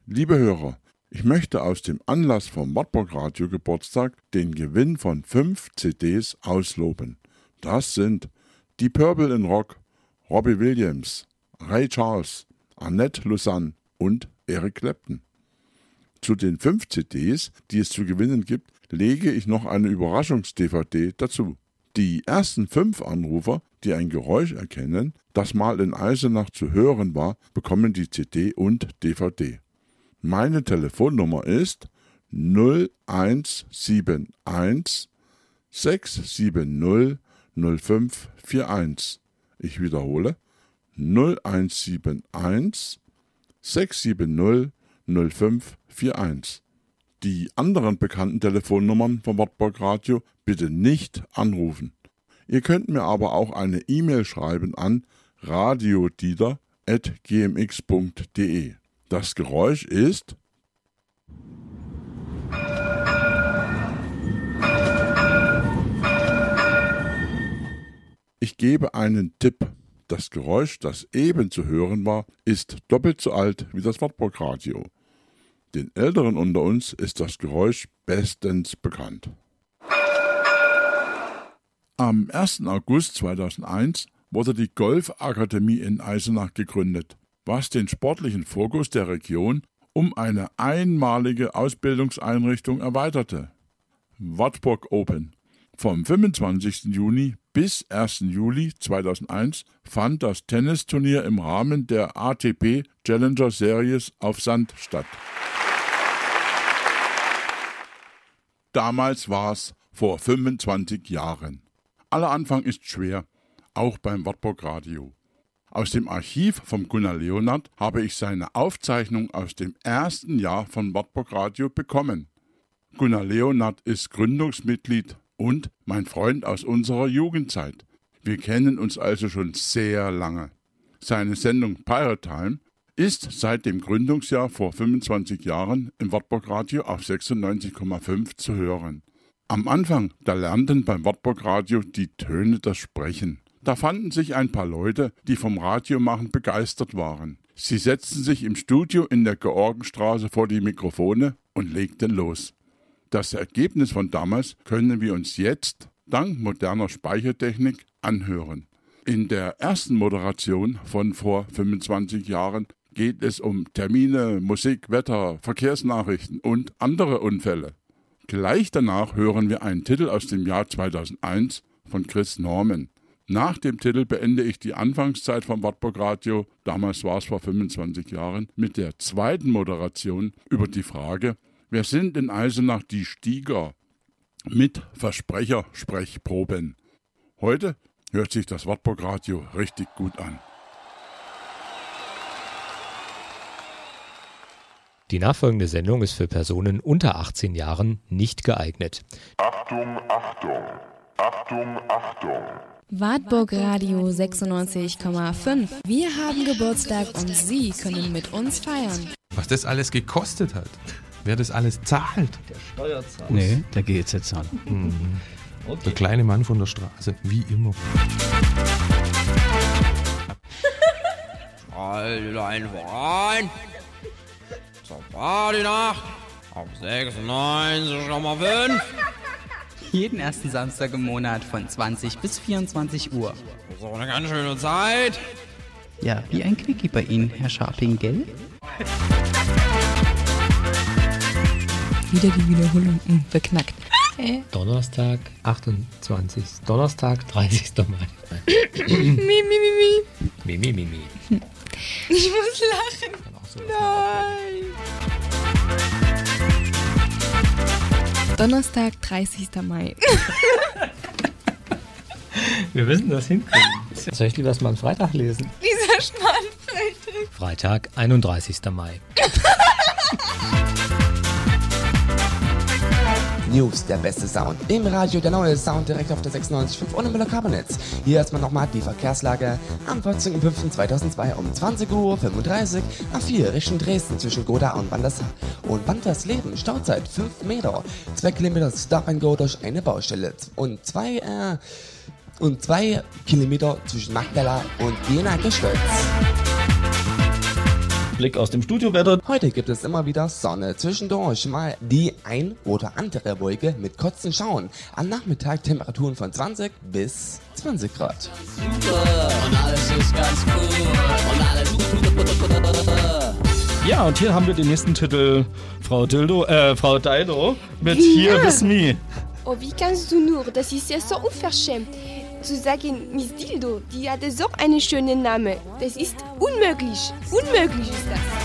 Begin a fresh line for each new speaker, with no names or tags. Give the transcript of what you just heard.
Liebe Hörer, ich möchte aus dem Anlass vom Wartburg Radio Geburtstag den Gewinn von 5 CDs ausloben. Das sind Die Purple in Rock, Robbie Williams, Ray Charles, Annette Lausanne und Eric Clapton. Zu den 5 CDs, die es zu gewinnen gibt, lege ich noch eine Überraschungs-DVD dazu. Die ersten 5 Anrufer, die ein Geräusch erkennen, das mal in Eisenach zu hören war, bekommen die CD und DVD. Meine Telefonnummer ist 0171 670 0541. Ich wiederhole 0171 670 0541. Die anderen bekannten Telefonnummern vom Wartburg Radio bitte nicht anrufen. Ihr könnt mir aber auch eine E-Mail schreiben an radiodieter@gmx.de. Das Geräusch ist Ich gebe einen Tipp. Das Geräusch, das eben zu hören war, ist doppelt so alt wie das Wartburg Radio. Den Älteren unter uns ist das Geräusch bestens bekannt. Am 1. August 2001 wurde die Golfakademie in Eisenach gegründet, was den sportlichen Fokus der Region um eine einmalige Ausbildungseinrichtung erweiterte. Wartburg Open. Vom 25. Juni bis 1. Juli 2001 fand das Tennisturnier im Rahmen der ATP Challenger Series auf Sand statt. Damals war es vor 25 Jahren. Aller Anfang ist schwer, auch beim Wartburg Radio. Aus dem Archiv von Gunnar Leonhardt habe ich seine Aufzeichnung aus dem ersten Jahr von Wartburg Radio bekommen. Gunnar Leonhardt ist Gründungsmitglied und mein Freund aus unserer Jugendzeit. Wir kennen uns also schon sehr lange. Seine Sendung Pirate Time ist seit dem Gründungsjahr vor 25 Jahren im Wartburg Radio auf 96,5 zu hören. Am Anfang, da lernten beim Wartburg Radio die Töne das Sprechen. Da fanden sich ein paar Leute, die vom Radiomachen begeistert waren. Sie setzten sich im Studio in der Georgenstraße vor die Mikrofone und legten los. Das Ergebnis von damals können wir uns jetzt, dank moderner Speichertechnik, anhören. In der ersten Moderation von vor 25 Jahren geht es um Termine, Musik, Wetter, Verkehrsnachrichten und andere Unfälle. Gleich danach hören wir einen Titel aus dem Jahr 2001 von Chris Norman. Nach dem Titel beende ich die Anfangszeit vom Wartburg Radio, damals war es vor 25 Jahren, mit der zweiten Moderation über die Frage, wer sind in Eisenach die Stieger? Mit Versprecher-Sprechproben. Heute hört sich das Wartburg Radio richtig gut an.
Die nachfolgende Sendung ist für Personen unter 18 Jahren nicht geeignet.
Achtung, Achtung, Achtung, Achtung.
Wartburg Radio 96,5. Wir haben Geburtstag und Sie können mit uns feiern.
Was das alles gekostet hat, wer das alles zahlt.
Der Steuerzahler.
Nee, der GEZ-Zahler.
Mhm. Okay. Der kleine Mann von der Straße, wie immer.
Ein Verein zur Partynacht auf 96,5.
Jeden ersten Samstag im Monat von 20 bis 24 Uhr.
So eine ganz schöne Zeit.
Ja, wie ein Quickie bei Ihnen, Herr Scharping, gell?
Wieder die Wiederholung, verknackt.
Donnerstag, 30. Mai. Mi.
Ich muss lachen. Nein. Donnerstag, 30. Mai.
Wir müssen das hinkriegen. Soll ich lieber erst mal am Freitag lesen?
Dieser schmale Freitag.
Freitag, 31. Mai.
News, der beste Sound. Im Radio der neue Sound direkt auf der 96.5 ohne Müller-Kabernetz. Hier erstmal nochmal die Verkehrslage. Am 14.05.2002 um 20:35 Uhr A4 Richtung Dresden zwischen Goda und Wandersleben. Stauzeit 5 Meter. 2 Kilometer Stop and Go durch eine Baustelle. Und 2 Kilometer zwischen Magdala und Jena Geschwitz.
Blick aus dem Studiowetter.
Heute gibt es immer wieder Sonne, zwischendurch mal die ein oder andere Wolke mit kurzen Schauen. Am Nachmittag Temperaturen von 20 bis 20 Grad.
Und alles ist ganz cool. Und alles
Ja, und hier haben wir den nächsten Titel, Frau Dido mit Here With Me.
Oh, wie kannst du nur? Das ist ja so unverschämt. Zu sagen, Miss Dildo, die hatte so einen schönen Namen. Das ist unmöglich. Unmöglich ist das.